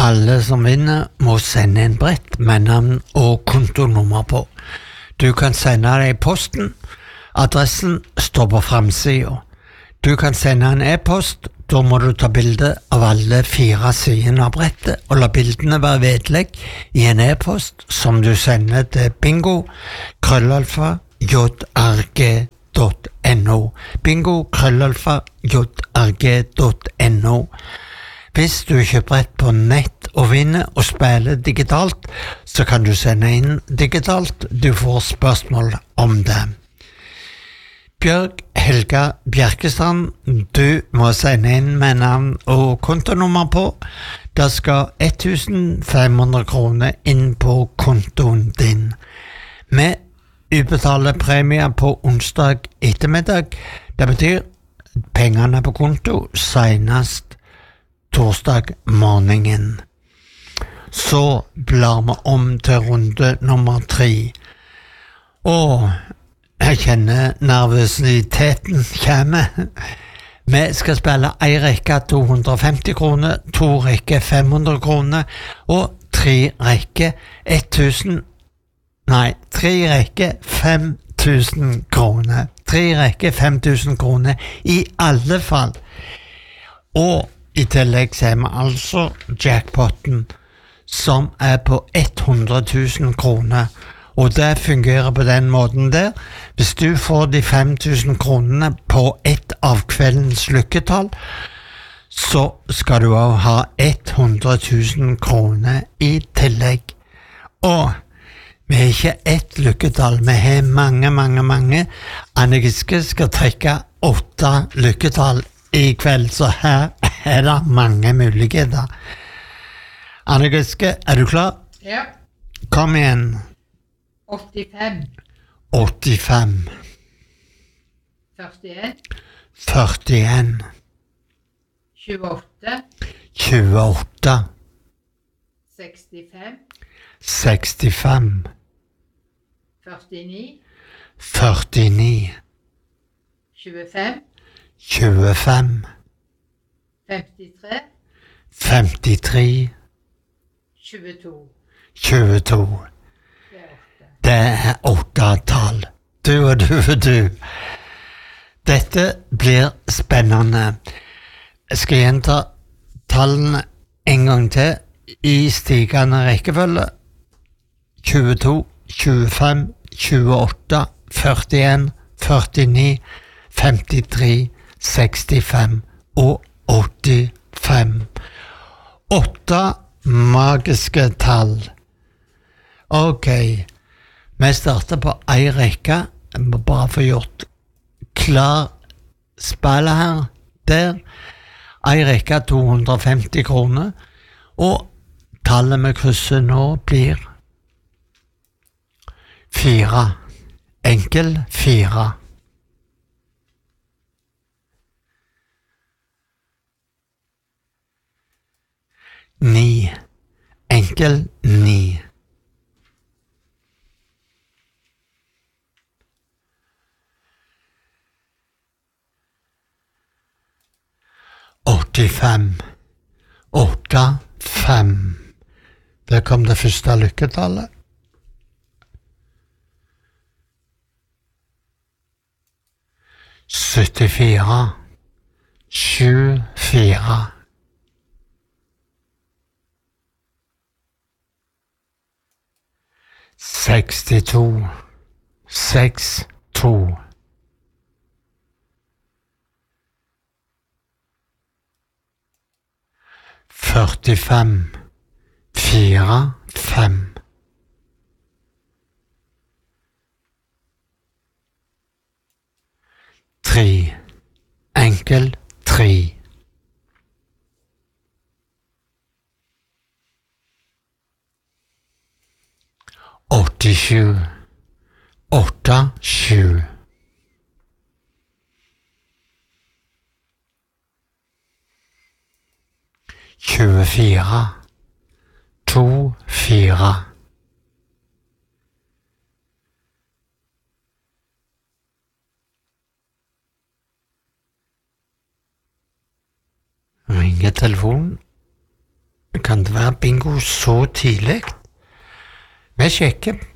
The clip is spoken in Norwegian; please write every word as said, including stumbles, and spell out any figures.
Alle som vinner må sende en brett med navn og kontonummer på. Du kan sende det i posten. Adressen står på framsiden. Du kan sende en e-post. Da må du ta bilde av alle fire sidene av brettet og la bildene være vedlegg i en e-post som du sender til bingo krøllalfa jrg.no bingo krøllalfa jrg.no. Hvis du kjøper brett på nett og vinner og spiller digitalt, så kan du sende inn digitalt. Du får spørsmål om det. Bjørg Helga Bjerkestrand, du må sende inn med navn og kontonummer på. Det skal femten hundre kroner inn på kontoen din. Vi utbetaler premier på onsdag ettermiddag. Det betyr pengene på konto senest torsdag morgenen. Så blar vi om til runde nummer tre. Og jeg kjenner nervøsiteten kommer. Vi skal spille en rekke to hundre og femti kroner, to rekke fem hundre kroner og tre rekke tusen. Nei, tre rekke fem tusen kroner. Tre rekke fem tusen kroner i alle fall. Og i tillegg ser vi altså jackpotten som er på hundre tusen kroner. Og det fungerer på den måten der. Hvis du får de fem tusen kronene på ett av kveldens lykketall, så skal du også ha hundre tusen kroner i tillegg. Og vi har ikke ett lykketall, vi har mange, mange, mange. Anne Giske skal trekke åtte lykketall i kveld, så her er det mange muligheter. Anne Giske, er du klar? Ja. Kom igjen. åttifem. åttifem. førtien. førtien. tjueåtte. tjueåtte. sekstifem. sekstifem. førtini. førtini. tjuefem. tjuefem. femtitre. femtitre. tjueto. tjueto. Det er åtte tall. Du og du og du. Dette blir spennende. Jeg skal gjenta tallene en gang til i stigende rekkefølge. tjueto, tjuefem, tjueåtte, førtien, førtini, femtitre, sekstifem og åttifem. Åtte magiske tall. Ok. Vi starter på ei rekke. Jeg må bare få gjort klar spillet her. Der. Ei rekke to hundre og femti kroner. Og tallet vi krysser nå blir fire. Enkel fire. Ni. Enkel ni. åttifem. Åtte, fem. Der kom det første lykketallet. syttifire. Sju, fire. sekstito. Seks, to. førtifem, fire, fem. Tre, enkel, tre. åttisju, åtte, sju. tjuefire, to, fire. Ringer telefonen. Kan det være bingo så tidlig? Vi sjekker.